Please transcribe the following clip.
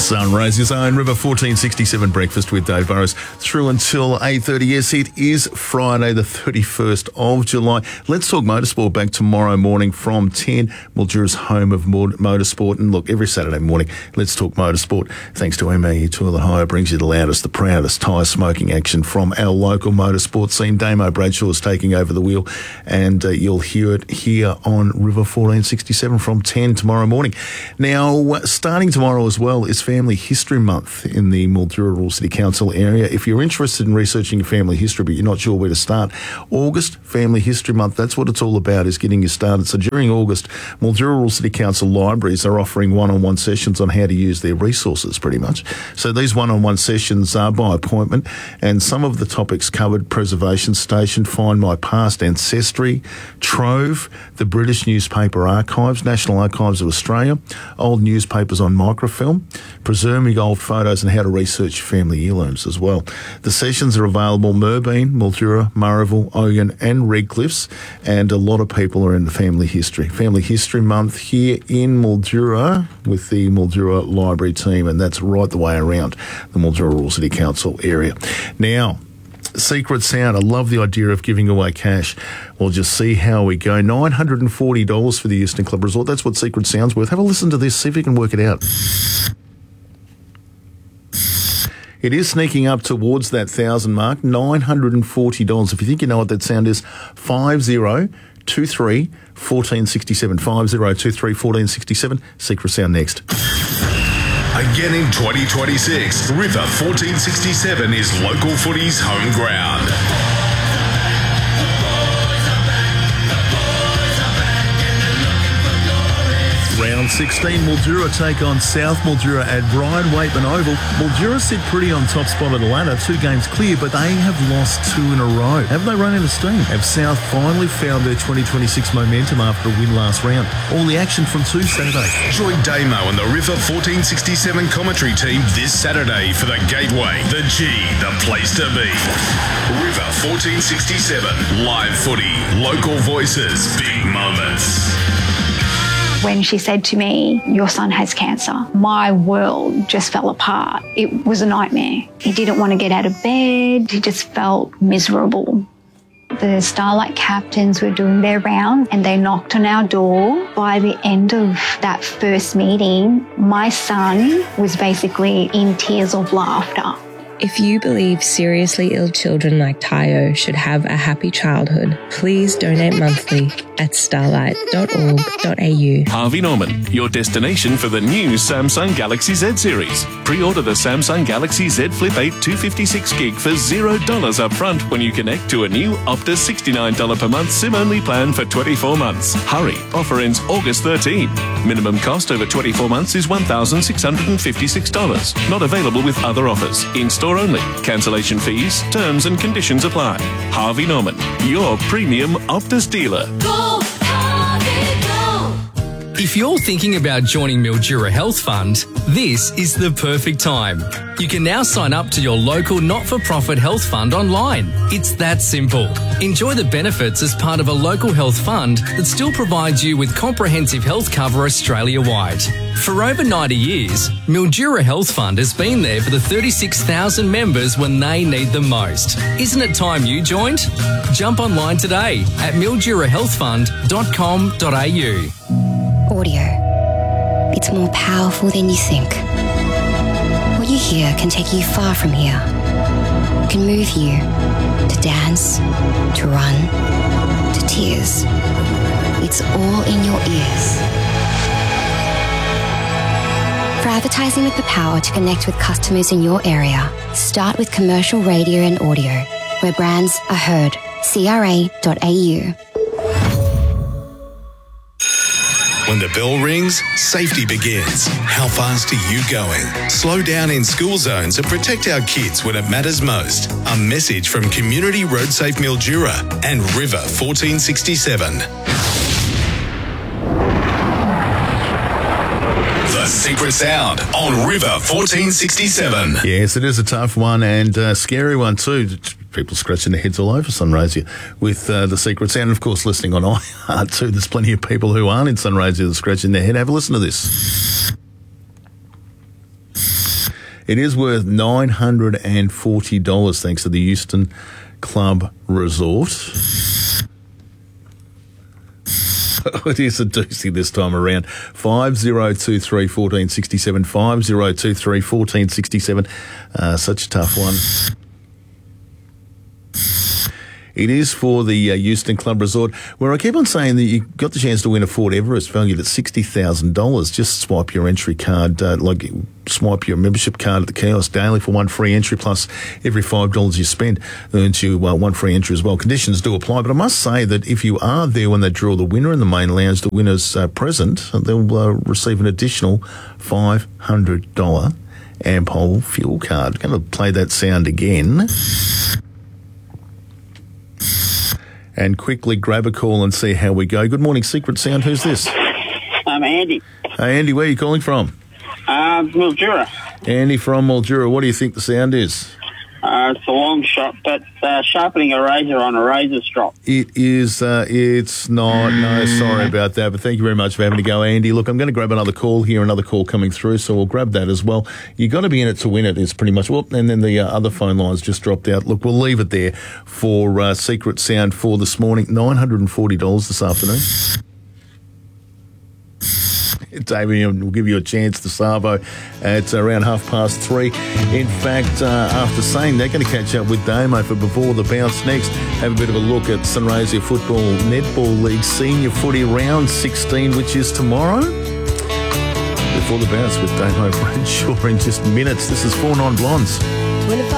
Sunrise's own River 1467 breakfast with Dave Burrows through until 8:30. Yes, it is Friday the 31st of July. Let's Talk Motorsport back tomorrow morning from 10. Mildura's home of motorsport. And look, every Saturday morning, Let's Talk Motorsport, thanks to MAE Toilet Hire, brings you the loudest, the proudest tyre smoking action from our local motorsport scene. Damo Bradshaw is taking over the wheel, and you'll hear it here on River 1467 from 10 tomorrow morning. Now, starting tomorrow as well is Family History Month in the Mildura Rural City Council area. If you're interested in researching your family history but you're not sure where to start, August Family History Month, that's what it's all about, is getting you started. So during August, Mildura Rural City Council libraries are offering one-on-one sessions on how to use their resources, pretty much. So these one-on-one sessions are by appointment, and some of the topics covered: Preservation Station, Find My Past Ancestry, Trove, the British Newspaper Archives, National Archives of Australia, old newspapers on microfilm, preserving old photos, and how to research family heirlooms as well. The sessions are available Moorabool, Mildura, Murrayville, Ogun and Redcliffs, and a lot of people are into family history. Family History Month here in Mildura with the Mildura Library team, and that's right the way around the Mildura Rural City Council area. Now, Secret Sound, I love the idea of giving away cash. We'll just see how we go. $940 for the Euston Club Resort. That's what Secret Sound's worth. Have a listen to this, see if you can work it out. It is sneaking up towards that 1,000 mark, $940. If you think you know what that sound is, 5023 1467, 5023 1467. Secret Sound next. Again in 2026, River 1467 is local footy's home ground. Round 16, Mildura take on South Mildura at Brian Waitman Oval. Mildura sit pretty on top spot of the ladder, 2 games clear, but they have lost 2 in a row. Have they run out of steam? Have South finally found their 2026 momentum after a win last round? All the action from 2 Saturdays. Join Damo and the River 1467 commentary team this Saturday for the Gateway, the G, the place to be. River 1467, live footy, local voices, big moments. When she said to me, "Your son has cancer," my world just fell apart. It was a nightmare. He didn't want to get out of bed. He just felt miserable. The Starlight captains were doing their round and they knocked on our door. By the end of that first meeting, my son was basically in tears of laughter. If you believe seriously ill children like Tayo should have a happy childhood, please donate monthly at starlight.org.au. Harvey Norman, your destination for the new Samsung Galaxy Z series. Pre-order the Samsung Galaxy Z Flip 8 256GB for $0 up front when you connect to a new Optus $69 per month SIM-only plan for 24 months. Hurry, offer ends August 13. Minimum cost over 24 months is $1,656. Not available with other offers. In-store only. Cancellation fees, terms and conditions apply. Harvey Norman, your premium Optus dealer. Go, Harvey, go! If you're thinking about joining Mildura Health Fund, this is the perfect time. You can now sign up to your local not-for-profit health fund online. It's that simple. Enjoy the benefits as part of a local health fund that still provides you with comprehensive health cover Australia-wide. For over 90 years, Mildura Health Fund has been there for the 36,000 members when they need them most. Isn't it time you joined? Jump online today at mildurahealthfund.com.au. Audio. It's more powerful than you think. What you hear can take you far from here. It can move you to dance, to run, to tears. It's all in your ears. For advertising with the power to connect with customers in your area, start with commercial radio and audio, where brands are heard. CRA.au. When the bell rings, safety begins. How fast are you going? Slow down in school zones and protect our kids when it matters most. A message from Community Road Safe Mildura and River 1467. The Secret Sound on River 1467. Yes, it is a tough one and a scary one too. People scratching their heads all over Sunraysia with the Secret Sound. And of course, listening on iHeart too. There's plenty of people who aren't in Sunraysia that are scratching their head. Have a listen to this. It is worth $940 thanks to the Euston Club Resort. It is a doozy this time around. 5023 1467, 5023 1467. Such a tough one. It is for the Euston Club Resort, where I keep on saying that you got the chance to win a Ford Everest valued at $60,000. Just swipe your entry card, swipe your membership card at the kiosk daily for one free entry, plus every $5 you spend earns you one free entry as well. Conditions do apply, but I must say that if you are there when they draw the winner in the main lounge, the winner's present, they'll receive an additional $500 Ampol fuel card. I'm going to play that sound again. And quickly grab a call and see how we go. Good morning, Secret Sound. Who's this? I'm Andy. Hey, Andy, where are you calling from? Mildura. Andy from Mildura. What do you think the sound is? It's a long shot, but sharpening a razor on a razor strop. It is, it's not. No, sorry about that. But thank you very much for having to go, Andy. Look, I'm going to grab another call here, another call coming through, so we'll grab that as well. You got to be in it to win it is pretty much, well, and then the other phone lines just dropped out. Look, we'll leave it there for Secret Sound for this morning. $940 this afternoon. Damien will give you a chance to Savo at around 3:30. In fact, after saying they're going to catch up with Damo for Before the Bounce next, have a bit of a look at Sunraysia Football Netball League Senior Footy Round 16, which is tomorrow. Before the Bounce with Damo Bradshaw in just minutes. This is 4 Non Blondes.